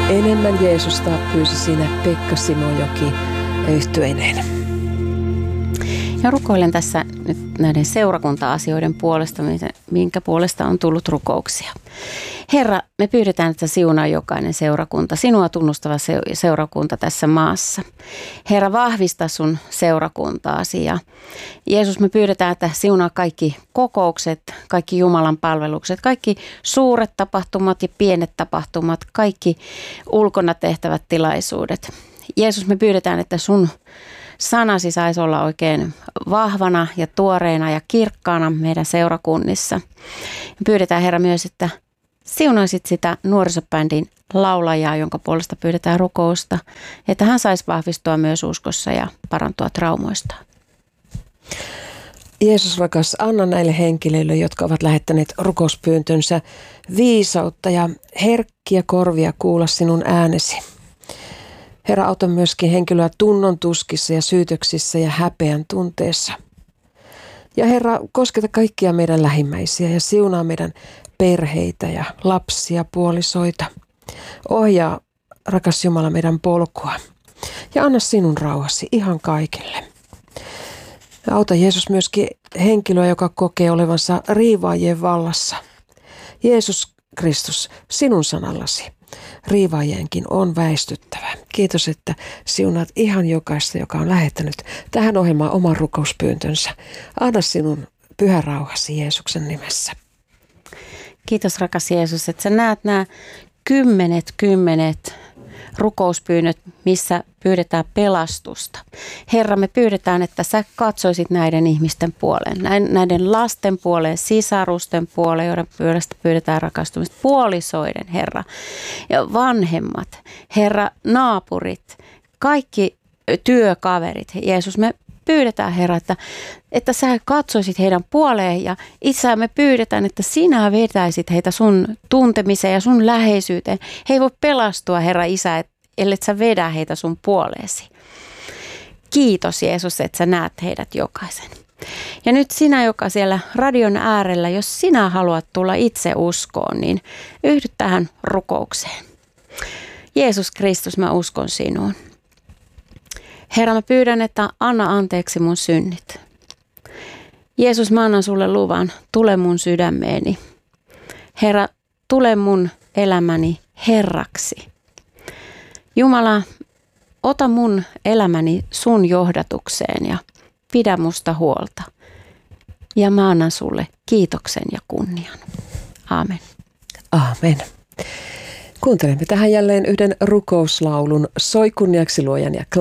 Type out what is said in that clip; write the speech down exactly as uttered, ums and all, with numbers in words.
enemmän Jeesusta pyysi siinä Pekka Simojoki yhtyeineen. Ja rukoilen tässä nyt näiden seurakunta-asioiden puolesta, minkä puolesta on tullut rukouksia. Herra, me pyydetään, että siunaa jokainen seurakunta, sinua tunnustava seurakunta tässä maassa. Herra, vahvista sun seurakuntaasi ja Jeesus, me pyydetään, että siunaa kaikki kokoukset, kaikki Jumalan palvelukset, kaikki suuret tapahtumat ja pienet tapahtumat, kaikki ulkona tehtävät tilaisuudet. Jeesus, me pyydetään, että sun sanasi saisi olla oikein vahvana ja tuoreena ja kirkkaana meidän seurakunnissa. Pyydetään Herra myös, että siunaisit sitä nuorisobändin laulajaa, jonka puolesta pyydetään rukousta, että hän saisi vahvistua myös uskossa ja parantua traumoistaan. Jeesus rakas, anna näille henkilöille, jotka ovat lähettäneet rukouspyyntönsä, viisautta ja herkkiä korvia kuulla sinun äänesi. Herra, auta myöskin henkilöä tunnon tuskissa ja syytöksissä ja häpeän tunteessa. Ja Herra, kosketa kaikkia meidän lähimmäisiä ja siunaa meidän perheitä ja lapsia, puolisoita. Ohjaa, rakas Jumala, meidän polkua ja anna sinun rauhasi ihan kaikille. Ja auta Jeesus myöskin henkilöä, joka kokee olevansa riivaajien vallassa. Jeesus Kristus, sinun sanallasi. Riivaajienkin on väistyttävä. Kiitos, että siunaat ihan jokaista, joka on lähettänyt tähän ohjelmaan oman rukouspyyntönsä. Anna sinun pyhä rauhasi Jeesuksen nimessä. Kiitos rakas Jeesus, että sä näet nämä kymmenet, kymmenet rukouspyynnöt, missä pyydetään pelastusta. Herra, me pyydetään, että sä katsoisit näiden ihmisten puoleen, näiden lasten puoleen, sisarusten puoleen, joiden puolesta pyydetään rakastumista, puolisoiden, Herra, ja vanhemmat, Herra, naapurit, kaikki työkaverit. Jeesus, me pyydetään, Herra, että, että sä katsoisit heidän puoleen ja Isä, me pyydetään, että sinä vetäisit heitä sun tuntemiseen ja sun läheisyyteen. He ei voi pelastua, Herra Isä, ellet sä vedä heitä sun puoleesi. Kiitos Jeesus, että sä näet heidät jokaisen. Ja nyt sinä, joka siellä radion äärellä, jos sinä haluat tulla itse uskoon, niin yhdy tähän rukoukseen. Jeesus Kristus, mä uskon sinuun. Herra, mä pyydän, että anna anteeksi mun synnit. Jeesus, mä annan sulle luvan, tule mun sydämeeni. Herra, tule mun elämäni Herraksi. Jumala, ota mun elämäni sun johdatukseen ja pidä musta huolta. Ja mä annan sulle kiitoksen ja kunnian. Aamen. Aamen. Kuuntelemme tähän jälleen yhden rukouslaulun. Soi kunniaksi Luojan ja